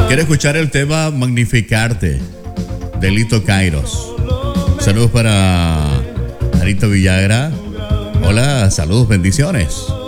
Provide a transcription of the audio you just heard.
Quiero escuchar el tema Magnificarte de Lito Kairos. Saludos para Arito Villagra. Hola, saludos, bendiciones.